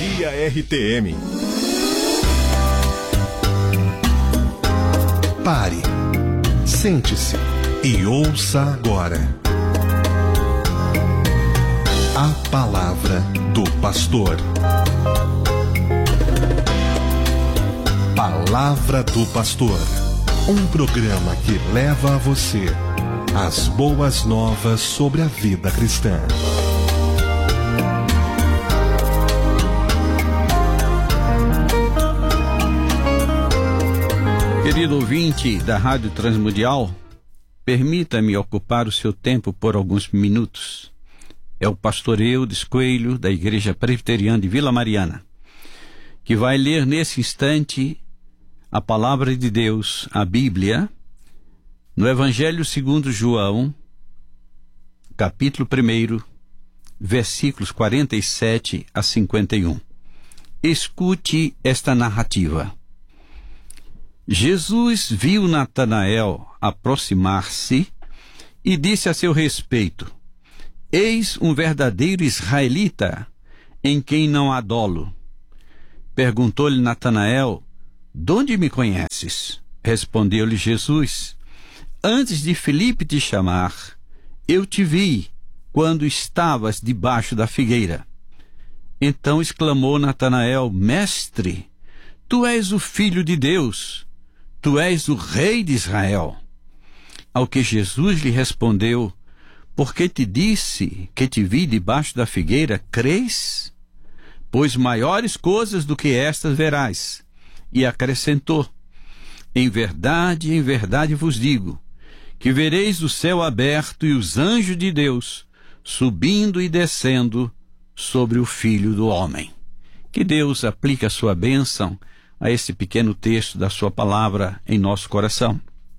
Dia RTM. Pare, sente-se e ouça agora a palavra do pastor. Palavra do Pastor, um programa que leva a você as boas novas sobre a vida cristã. Querido ouvinte da Rádio Transmundial, permita-me ocupar o seu tempo por alguns minutos. É o pastor Eudes Coelho, da Igreja Presbiteriana de Vila Mariana, que vai ler nesse instante a palavra de Deus, a Bíblia, no Evangelho segundo João, capítulo 1, versículos 47 a 51. Escute esta narrativa. Jesus viu Natanael aproximar-se e disse a seu respeito: Eis um verdadeiro israelita, em quem não há dolo. Perguntou-lhe Natanael: De onde me conheces? Respondeu-lhe Jesus: Antes de Filipe te chamar, eu te vi quando estavas debaixo da figueira. Então exclamou Natanael: Mestre, tu és o Filho de Deus, tu és o Rei de Israel. Ao que Jesus lhe respondeu: Porque te disse que te vi debaixo da figueira, crês? Pois maiores coisas do que estas verás. E acrescentou: em verdade vos digo, que vereis o céu aberto e os anjos de Deus subindo e descendo sobre o Filho do Homem. Que Deus aplique a sua bênção a esse pequeno texto da sua palavra em nosso coração.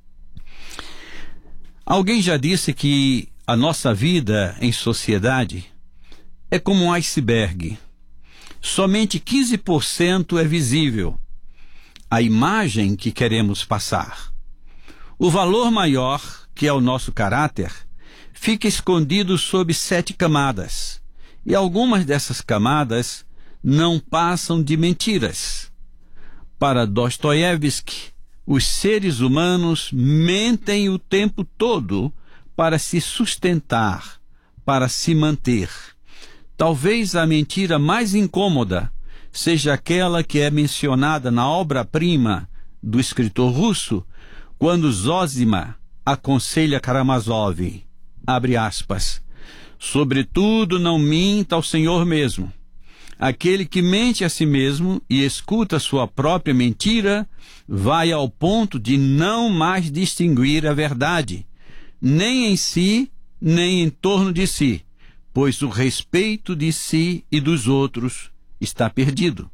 Alguém já disse que a nossa vida em sociedade é como um iceberg. Somente 15% é visível, a imagem que queremos passar. O valor maior, que é o nosso caráter, fica escondido sob 7 camadas. E algumas dessas camadas não passam de mentiras. Para Dostoiévski, os seres humanos mentem o tempo todo para se sustentar, para se manter. Talvez a mentira mais incômoda seja aquela que é mencionada na obra-prima do escritor russo, quando Zosima aconselha Karamazov, abre aspas, sobretudo não minta ao Senhor mesmo. Aquele que mente a si mesmo e escuta sua própria mentira vai ao ponto de não mais distinguir a verdade, nem em si, nem em torno de si, pois o respeito de si e dos outros está perdido.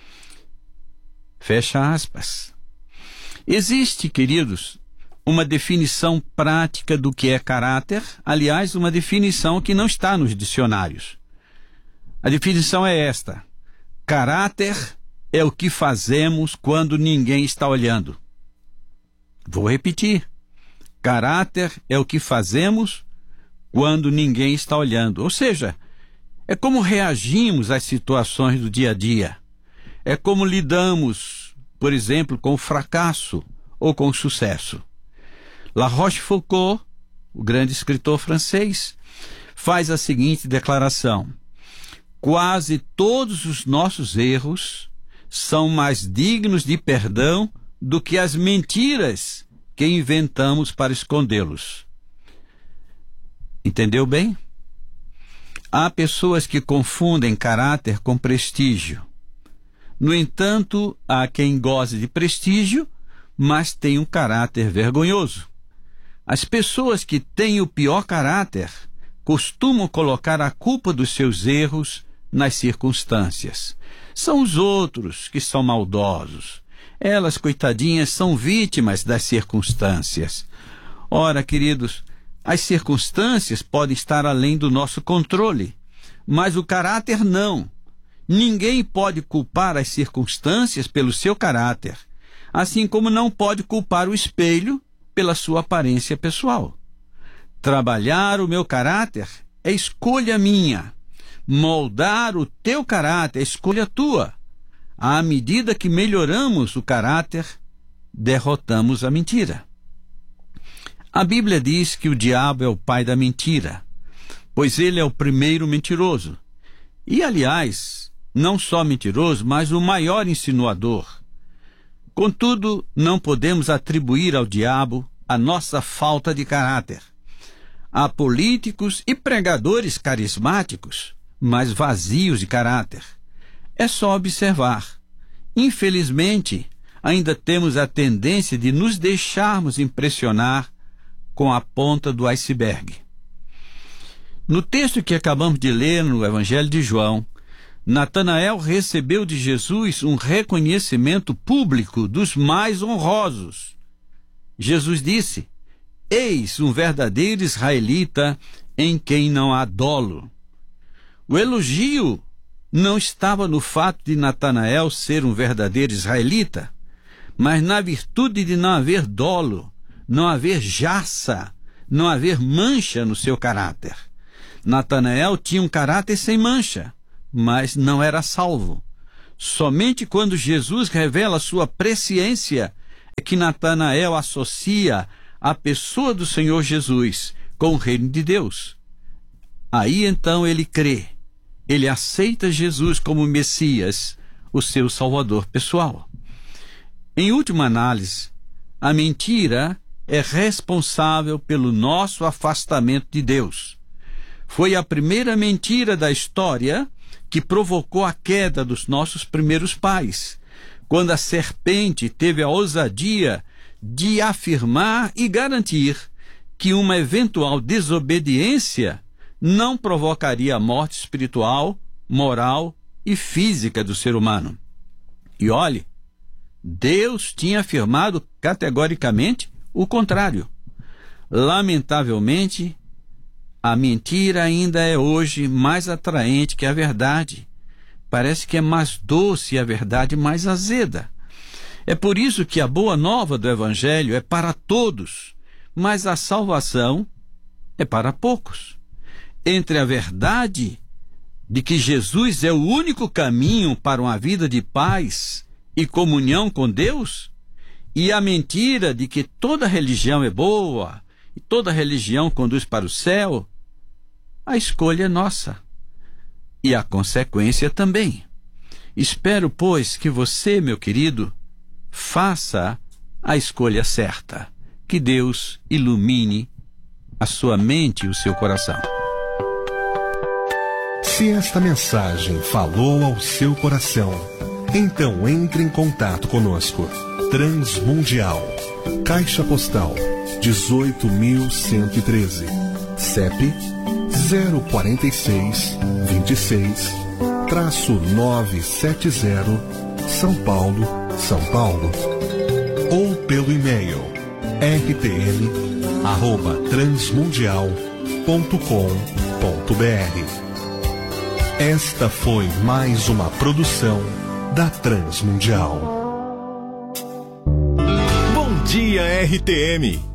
Fecha aspas. Existe, queridos, uma definição prática do que é caráter, aliás, uma definição que não está nos dicionários. A definição é esta: caráter é o que fazemos quando ninguém está olhando. Vou repetir. Caráter é o que fazemos quando ninguém está olhando. Ou seja, é como reagimos às situações do dia a dia. É como lidamos, por exemplo, com o fracasso ou com o sucesso. La Rochefoucauld, o grande escritor francês, faz a seguinte declaração: quase todos os nossos erros são mais dignos de perdão do que as mentiras que inventamos para escondê-los. Entendeu bem? Há pessoas que confundem caráter com prestígio. No entanto, há quem goze de prestígio, mas tem um caráter vergonhoso. As pessoas que têm o pior caráter costumam colocar a culpa dos seus erros nas circunstâncias. São os outros que são maldosos. Elas, coitadinhas, são vítimas das circunstâncias. Ora, queridos, as circunstâncias podem estar além do nosso controle, mas o caráter não. Ninguém pode culpar as circunstâncias pelo seu caráter, assim como não pode culpar o espelho pela sua aparência pessoal. Trabalhar o meu caráter é escolha minha, moldar o teu caráter, a escolha tua. À medida que melhoramos o caráter, derrotamos a mentira. A Bíblia diz que o diabo é o pai da mentira, pois ele é o primeiro mentiroso. E, aliás, não só mentiroso, mas o maior insinuador. Contudo, não podemos atribuir ao diabo a nossa falta de caráter. Há políticos e pregadores carismáticos, mas vazios de caráter. É só observar. Infelizmente, ainda temos a tendência de nos deixarmos impressionar com a ponta do iceberg. No texto que acabamos de ler no Evangelho de João, Natanael recebeu de Jesus um reconhecimento público dos mais honrosos. Jesus disse: "Eis um verdadeiro israelita em quem não há dolo." O elogio não estava no fato de Natanael ser um verdadeiro israelita, mas na virtude de não haver dolo, não haver jaça, não haver mancha no seu caráter. Natanael tinha um caráter sem mancha, mas não era salvo. Somente quando Jesus revela sua presciência é que Natanael associa a pessoa do Senhor Jesus com o reino de Deus. Aí então ele crê. Ele aceita Jesus como Messias, o seu Salvador pessoal. Em última análise, a mentira é responsável pelo nosso afastamento de Deus. Foi a primeira mentira da história que provocou a queda dos nossos primeiros pais, quando a serpente teve a ousadia de afirmar e garantir que uma eventual desobediência não provocaria a morte espiritual, moral e física do ser humano. E olhe, Deus tinha afirmado categoricamente o contrário. Lamentavelmente, a mentira ainda é hoje mais atraente que a verdade. Parece que é mais doce e a verdade mais azeda. É por isso que a boa nova do Evangelho é para todos, mas a salvação é para poucos. Entre a verdade de que Jesus é o único caminho para uma vida de paz e comunhão com Deus, e a mentira de que toda religião é boa e toda religião conduz para o céu, a escolha é nossa. E a consequência também. Espero, pois, que você, meu querido, faça a escolha certa. Que Deus ilumine a sua mente e o seu coração. Se esta mensagem falou ao seu coração, então entre em contato conosco. Transmundial, Caixa Postal 18.113, CEP 04626-970, São Paulo, São Paulo. Ou pelo e-mail rtm@transmundial.com.br. Esta foi mais uma produção da Transmundial. Bom dia, RTM!